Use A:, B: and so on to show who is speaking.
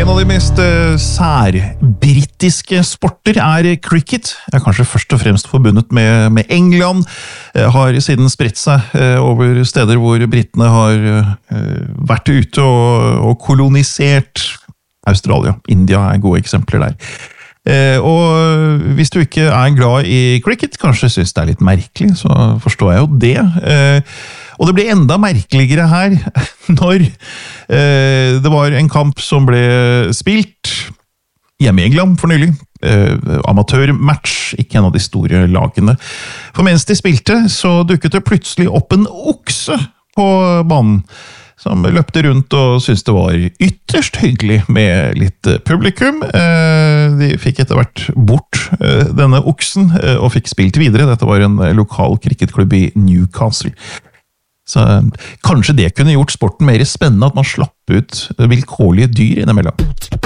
A: En av de mest særbrittiske sporter cricket. Kanskje først og fremst forbundet med England. Har siden spredt seg over steder hvor brittene har vært ute og kolonisert. Australia, India gode eksempler der. Og hvis du ikke glad i cricket, kanskje synes det litt merkelig, så forstår jeg jo det. Og det ble enda merkeligere her når det var en kamp som ble spilt hjemme i England for nylig. Amatørmatch, ikke en av de store lagene. For mens de spilte, så dukket det plutselig opp en okse på banen, som løpte rundt og syntes det var ytterst hyggelig med litt publikum. De fikk etter hvert bort denne oksen og fikk spilt videre. Dette var en lokal cricketklubb i Newcastle. Så kanskje det kunne gjort sporten mer spennende at man slapp ut vilkårlige dyr innimellom.